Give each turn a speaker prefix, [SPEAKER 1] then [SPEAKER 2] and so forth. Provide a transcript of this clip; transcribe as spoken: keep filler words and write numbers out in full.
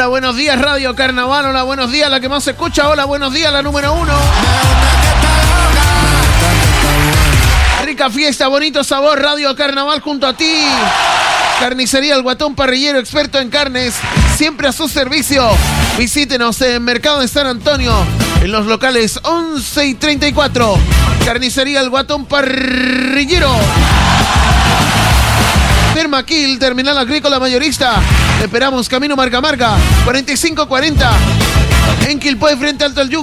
[SPEAKER 1] Hola, buenos días, Radio Carnaval. Hola, buenos días, la que más se escucha. Hola, buenos días, la número uno. Rica fiesta, bonito sabor, Radio Carnaval junto a ti. Carnicería El Guatón Parrillero, experto en carnes, siempre a su servicio. Visítenos en Mercado de San Antonio, en los locales once y treinta y cuatro. Carnicería El Guatón Parrillero. Termaquil, Terminal Agrícola Mayorista. Esperamos camino Marca Marca, cuarenta y cinco cuarenta. En Quilpué, frente Alto al Yugo.